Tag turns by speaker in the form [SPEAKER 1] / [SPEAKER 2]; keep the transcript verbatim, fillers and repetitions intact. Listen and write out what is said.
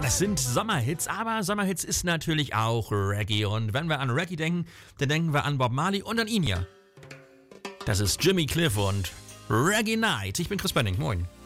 [SPEAKER 1] Das sind Sommerhits, aber Sommerhits ist natürlich auch Reggae. Und wenn wir an Reggae denken, dann denken wir an Bob Marley und an ihn hier. Das ist Jimmy Cliff und Reggae Night. Ich bin Chris Benning. Moin.